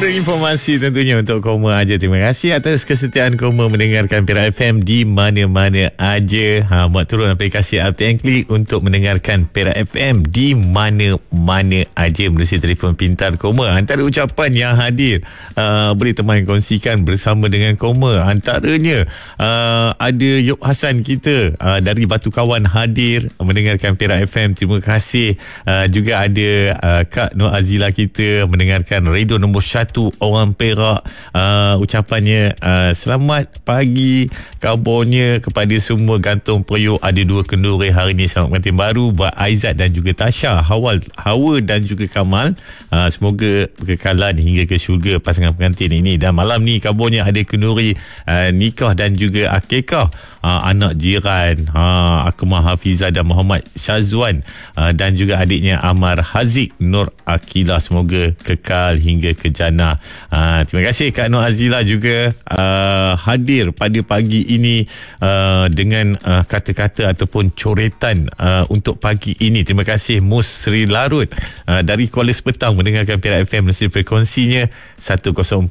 Ada informasi tentunya untuk Koma aja. Terima kasih atas kesetiaan Koma mendengarkan Perak FM di mana-mana aja. Buat turun aplikasi Alti and Click untuk mendengarkan Perak FM di mana-mana aja melalui telefon pintar Koma. Antara ucapan yang hadir boleh teman kongsikan bersama dengan Koma. Antaranya ada Yop Hasan kita dari Batu Kawan hadir mendengarkan Perak FM. Terima kasih. Juga ada Kak Nur Azila kita mendengarkan radio nombor 1 orang Perak. Ucapannya selamat pagi, kabarnya kepada semua gantung periuk ada 2 kenduri hari ini. Selamat pengantin baru buat Aizat dan juga Tasha, Hawa dan juga Kamal. Semoga berkekalan hingga ke syurga pasangan pengantin ini. Dan malam ni kabarnya ada kenduri nikah dan juga akikah anak jiran Akmal Hafizah dan Muhammad Syazwan, dan juga adiknya Amar Haziq Nur Akilah. Semoga kekal hingga ke jannah. Terima kasih Kak Nur Azila juga hadir pada pagi ini dengan kata-kata ataupun coretan untuk pagi ini. Terima kasih Mus Sri Larut dari Kuala Sepetang mendengarkan Perak FM melalui frekuensinya 104.1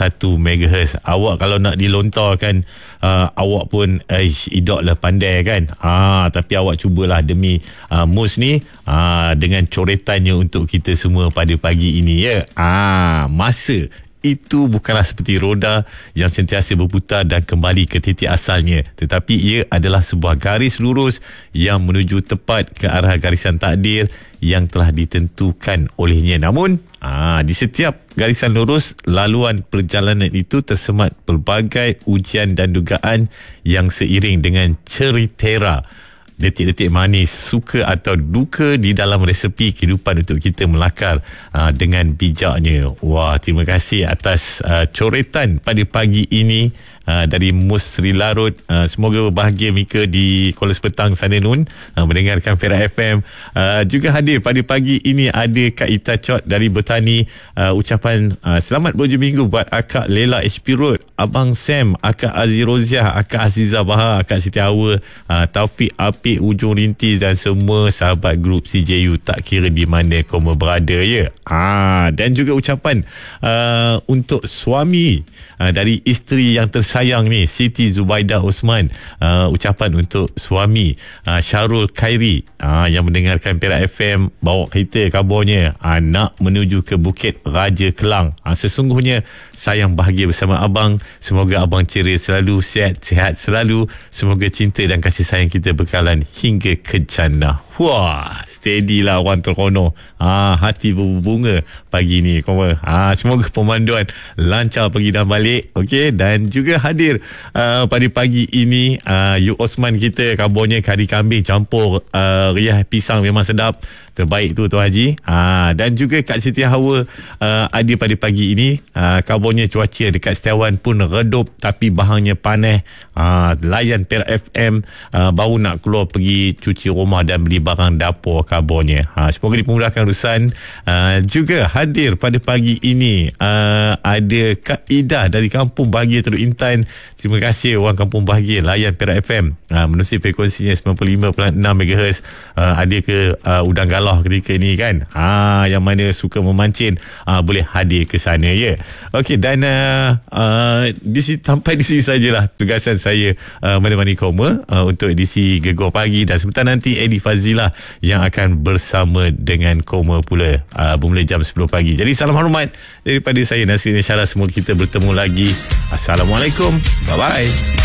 MHz. Awak kalau nak dilontarkan, awak pun idok lah pandai kan. Tapi awak cubalah demi Mus ni dengan coretannya untuk kita semua pada pagi ini ya. Masa itu bukanlah seperti roda yang sentiasa berputar dan kembali ke titik asalnya, tetapi ia adalah sebuah garis lurus yang menuju tepat ke arah garisan takdir yang telah ditentukan olehnya. Namun di setiap garisan lurus, laluan perjalanan itu tersemat pelbagai ujian dan dugaan yang seiring dengan ceritera detik-detik manis, suka atau duka di dalam resepi kehidupan untuk kita melakar dengan bijaknya. Wah, terima kasih atas coretan pada pagi ini dari Mus Sri Larut. Semoga berbahagia Mika di Kuala Sepetang sana Nun mendengarkan Perak FM. Juga hadir pada pagi ini ada Kak Ita Chot dari Bertani. Ucapan selamat berhujung minggu buat Akak Lela HP Road, Abang Sam, Akak Aziz Roziah, Akak Azizah Bahar, Akak Siti Hawa, Taufik Apik Ujung Rintis dan semua sahabat grup CJU tak kira di mana Koma berada ya. Dan juga ucapan untuk suami dari isteri yang tersayang ni, Siti Zubaidah Osman. Ucapan untuk suami Syarul Khairi yang mendengarkan Perak FM, bawa kereta kabarnya nak menuju ke Bukit Raja Kelang. Sesungguhnya sayang bahagia bersama abang. Semoga abang ceria selalu, sihat selalu. Semoga cinta dan kasih sayang kita berkalan hingga ke jannah. Wah, steady lah orang terkono. Hati berbunga pagi ni Koma. Semoga pemanduan lancar pergi dan balik. Okey, dan juga hadir pada pagi ini Yuk Osman kita, kabarnya kari kambing campur riah pisang memang sedap. Terbaik tu Tuan Haji. Dan juga Kak Siti Hawa ada pada pagi ini. Kabarnya cuaca dekat Setiawan pun redup tapi bahangnya panas. Layan Perak FM, baru nak keluar pergi cuci rumah dan beli barang dapur kabarnya. Semoga dimudahkan urusan. Juga hadir pada pagi ini ada Kak Ida dari Kampung Bahagia Teluk Intan. Terima kasih orang Kampung Bahagia layan Perak FM menerusi frekuensinya 95.6 MHz. Ada ke udang galah ketika ini kan, yang mana suka memancing, boleh hadir ke sana ya. Okey, dan sampai di sini sajalah tugasan saya menemani Koma untuk edisi Gegar Pagi. Dan sebentar nanti Eddie Fazilah yang akan bersama dengan Koma pula bermula jam 10 pagi. Jadi salam hormat daripada saya Nasrin Syarah. Semoga kita bertemu lagi. Assalamualaikum, bye bye.